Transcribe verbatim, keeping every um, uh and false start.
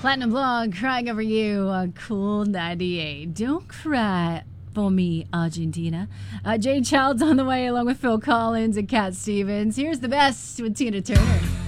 Platinum Blonde, Crying Over You on Cool ninety-eight. Don't cry for me, Argentina. Uh, Jay Child's on the way along with Phil Collins and Cat Stevens. Here's the best with Tina Turner.